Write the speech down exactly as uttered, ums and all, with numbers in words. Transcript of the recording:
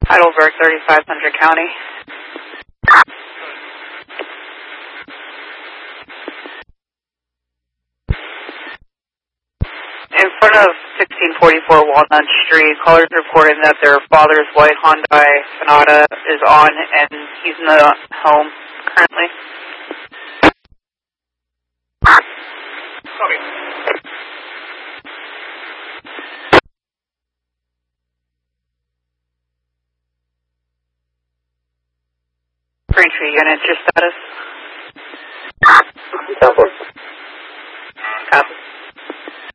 Heidelberg, thirty-five hundred County. In front of sixteen forty-four Walnut Street, callers reporting that their father's white Hyundai Sonata is on and he's in the home currently. Sorry. Braintree unit, your status?